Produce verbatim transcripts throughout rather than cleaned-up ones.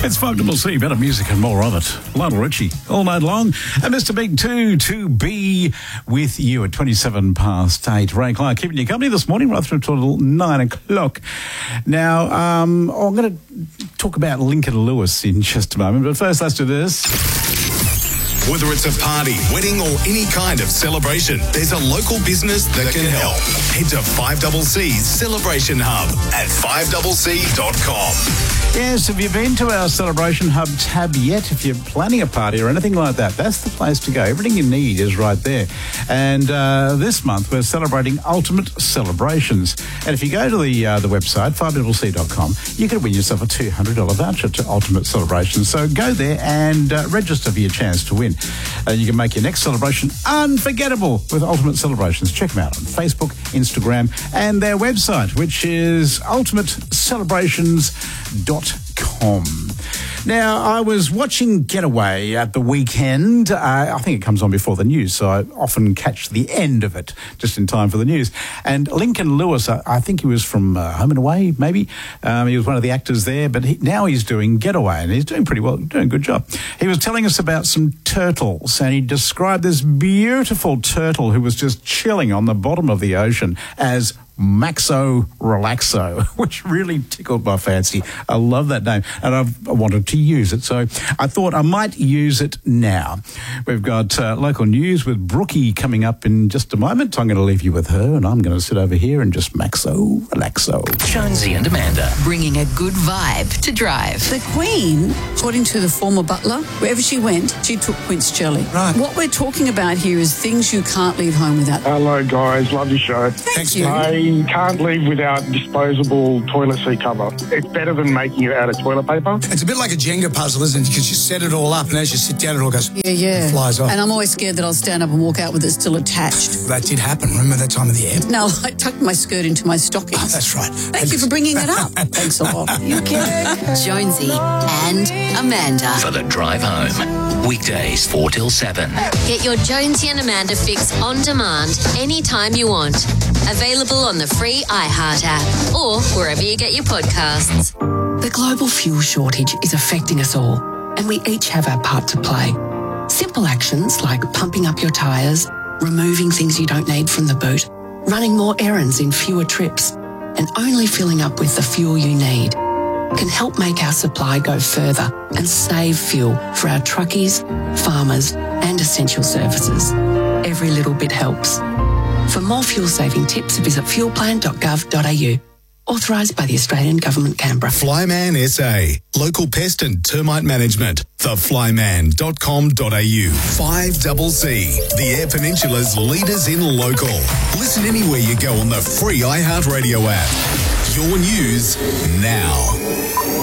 It's five double C, better music and more of it. Lionel Richie, all night long. And Mister Big Two to be with you at twenty-seven past eight. Ray Clark keeping you company this morning right through until nine o'clock. Now, um, oh, I'm going to talk about Lincoln Lewis in just a moment, but first let's do this. Whether it's a party, wedding or any kind of celebration, there's a local business that can help. Head to five double C's Celebration Hub at five C C dot com. Yes, have you been to our Celebration Hub tab yet? If you're planning a party or anything like that, that's the place to go. Everything you need is right there. And uh, this month we're celebrating Ultimate Celebrations. And if you go to the uh, the website, five C C dot com, you can win yourself a two hundred dollars voucher to Ultimate Celebrations. So go there and uh, register for your chance to win. Uh, you can make your next celebration unforgettable with Ultimate Celebrations. Check them out on Facebook, Instagram, and their website, which is ultimate celebrations dot com. Now, I was watching Getaway at the weekend. Uh, I think it comes on before the news, so I often catch the end of it just in time for the news. And Lincoln Lewis, I, I think he was from uh, Home and Away, maybe. Um, he was one of the actors there, but he, now he's doing Getaway, and he's doing pretty well, doing a good job. He was telling us about some turtles, and he described this beautiful turtle who was just chilling on the bottom of the ocean as Maxo Relaxo, which really tickled my fancy. I love that name, and I've, I wanted to use it, so I thought I might use it now. We've got uh, local news with Brookie coming up in just a moment. I'm going to leave you with her, and I'm going to sit over here and just Maxo Relaxo. Jonesy and Amanda, bringing a good vibe to drive. The Queen, according to the former butler, wherever she went, she took Quince jelly. Right. What we're talking about here is things you can't leave home without. Hello, guys. Love your show. Thank Thanks, you. I can't leave without disposable toilet seat cover. It's better than making it out of toilet paper. It's a bit like a Jenga puzzle, isn't it? Because you set it all up, and as you sit down, it all goes, Yeah, yeah. it flies off. And I'm always scared that I'll stand up and walk out with it still attached. That did happen. Remember that time of the year? No, I tucked my skirt into my stockings. Oh, that's right. Thank And- you for bringing it up. Thanks a lot. You Jonesy and Amanda for the drive home. Weekdays four till seven. Get your Jonesy and Amanda fix on demand anytime you want. Available on the free iHeart app or wherever you get your podcasts. The global fuel shortage is affecting us all, and we each have our part to play. Simple actions like pumping up your tyres, removing things you don't need from the boot, running more errands in fewer trips, and only filling up with the fuel you need can help make our supply go further and save fuel for our truckies, farmers, and essential services. Every little bit helps. For more fuel-saving tips, visit fuelplan dot gov dot a u. Authorised by the Australian Government, Canberra. Flyman S A, local pest and termite management. the flyman dot com dot a u. five C C, the Eyre Peninsula's leaders in local. Listen anywhere you go on the free iHeartRadio app. Your news now.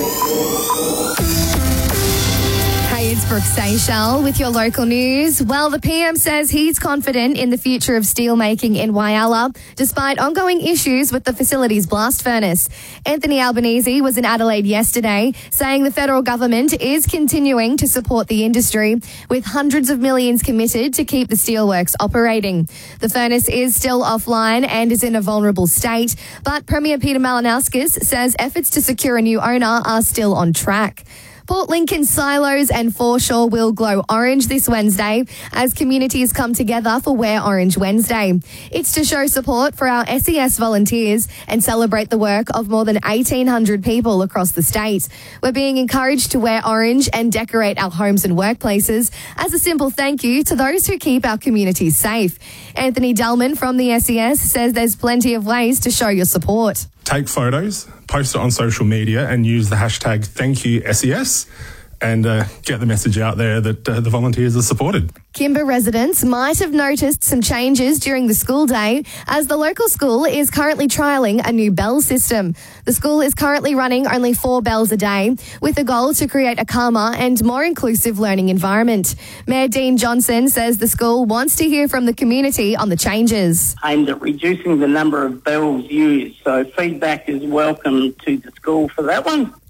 Hey, it's Brooke Seychelles with your local news. Well, the P M says he's confident in the future of steelmaking in Whyalla, despite ongoing issues with the facility's blast furnace. Anthony Albanese was in Adelaide yesterday, saying the federal government is continuing to support the industry, with hundreds of millions committed to keep the steelworks operating. The furnace is still offline and is in a vulnerable state, but Premier Peter Malinauskas says efforts to secure a new owner are still on track. Port Lincoln silos and foreshore will glow orange this Wednesday as communities come together for Wear Orange Wednesday. It's to show support for our S E S volunteers and celebrate the work of more than eighteen hundred people across the state. We're being encouraged to wear orange and decorate our homes and workplaces as a simple thank you to those who keep our communities safe. Anthony Delman from the S E S says there's plenty of ways to show your support. Take photos, post it on social media and use the hashtag thank you S E S and uh, get the message out there that uh, the volunteers are supported. Kimber residents might have noticed some changes during the school day as the local school is currently trialling a new bell system. The school is currently running only four bells a day with a goal to create a calmer and more inclusive learning environment. Mayor Dean Johnson says the school wants to hear from the community on the changes. Aimed at reducing the number of bells used, so feedback is welcome to the school for that one.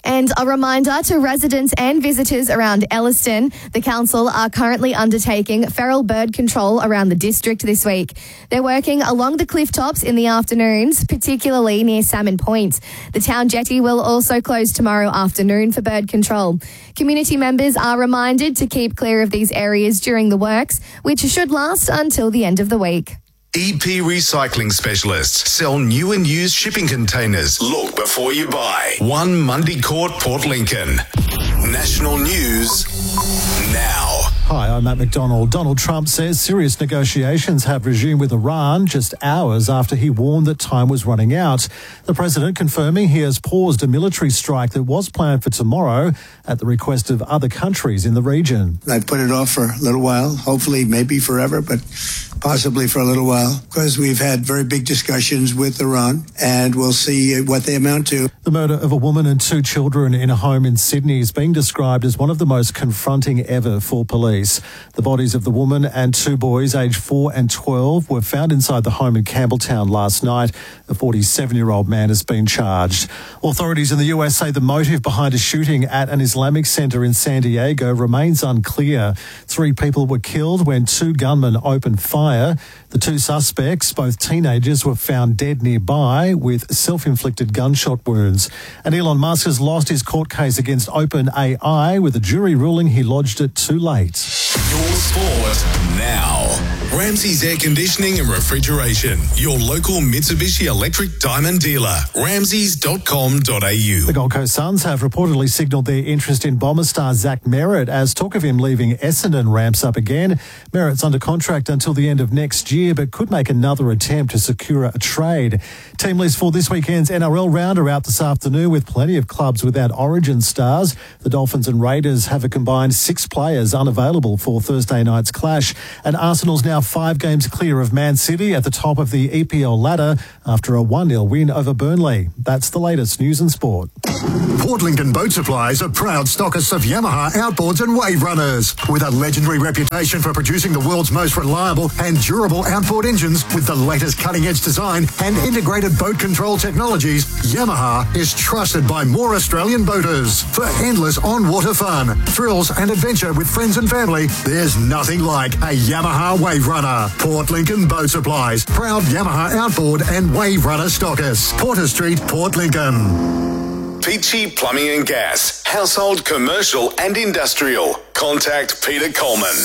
And a reminder to residents and visitors around Elliston, the council are currently undertaking feral bird control around the district this week. They're working along the cliff tops in the afternoons, particularly near Salmon Point. The town jetty will also close tomorrow afternoon for bird control. Community members are reminded to keep clear of these areas during the works, which should last until the end of the week. E P Recycling Specialists sell new and used shipping containers. Look before you buy. One Mundy Court, Port Lincoln. National news now. Hi, I'm Matt McDonald. Donald Trump says serious negotiations have resumed with Iran just hours after he warned that time was running out. The president confirming he has paused a military strike that was planned for tomorrow at the request of other countries in the region. I've put it off for a little while, hopefully maybe forever, but possibly for a little while, because we've had very big discussions with Iran, and we'll see what they amount to. The murder of a woman and two children in a home in Sydney is being described as one of the most confronting ever for police. The bodies of the woman and two boys, aged four and twelve, were found inside the home in Campbelltown last night. A forty-seven-year-old man has been charged. Authorities in the U S say the motive behind a shooting at an Islamic center in San Diego remains unclear. Three people were killed when two gunmen opened fire. The two suspects, both teenagers, were found dead nearby with self-inflicted gunshot wounds. And Elon Musk has lost his court case against OpenAI with a jury ruling he lodged it too late. Your sport now. Ramsey's Air Conditioning and Refrigeration. Your local Mitsubishi Electric Diamond dealer. ramseys dot com dot a u. The Gold Coast Suns have reportedly signalled their interest in Bomber star Zach Merritt as talk of him leaving Essendon ramps up again. Merritt's under contract until the end of next year, but could make another attempt to secure a trade. Team list for this weekend's N R L round are out this afternoon with plenty of clubs without Origin stars. The Dolphins and Raiders have a combined six players unavailable for Thursday night's clash. And Arsenal's now five games clear of Man City at the top of the E P L ladder after a one nil win over Burnley. That's the latest news and sport. Port Lincoln Boat Supplies are proud stockists of Yamaha outboards and wave runners. With a legendary reputation for producing the world's most reliable and durable outboard engines with the latest cutting-edge design and integrated boat control technologies, Yamaha is trusted by more Australian boaters. For endless on-water fun, thrills and adventure with friends and family, there's nothing like a Yamaha Wave Runner. Port Lincoln Boat Supplies, proud Yamaha outboard and wave runner stockists. Porter Street, Port Lincoln. Peachy Plumbing and Gas. Household, commercial and industrial. Contact Peter Coleman.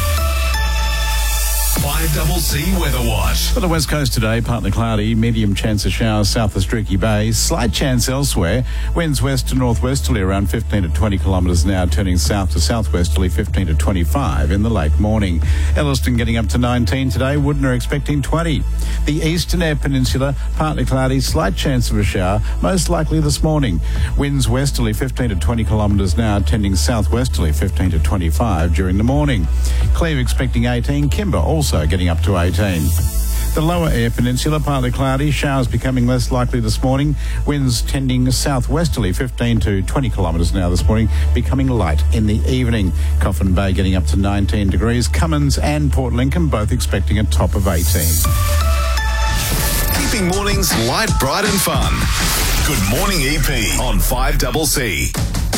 five C Weather Watch. For the West Coast today, partly cloudy, medium chance of showers south of Streaky Bay, slight chance elsewhere. Winds west to northwesterly around fifteen to twenty kilometres an hour, turning south to southwesterly fifteen to twenty-five in the late morning. Elliston getting up to nineteen today, Woodner expecting twenty. The eastern Eyre Peninsula, partly cloudy, slight chance of a shower, most likely this morning. Winds westerly fifteen to twenty kilometres an hour, tending southwesterly fifteen to twenty-five during the morning. Cleve expecting eighteen, Kimber also getting up to eighteen. The lower Eyre Peninsula, partly cloudy, showers becoming less likely this morning. Winds tending southwesterly fifteen to twenty kilometres an hour this morning, becoming light in the evening. Coffin Bay getting up to nineteen degrees. Cummins and Port Lincoln both expecting a top of eighteen. Keeping mornings light, bright and fun. Good morning E P on five C C.